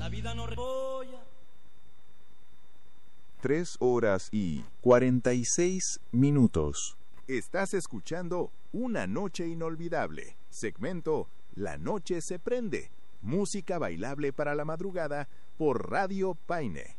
La vida no repolla. 3:46. Estás escuchando Una Noche Inolvidable, segmento La Noche se Prende, música bailable para la madrugada por Radio Paine.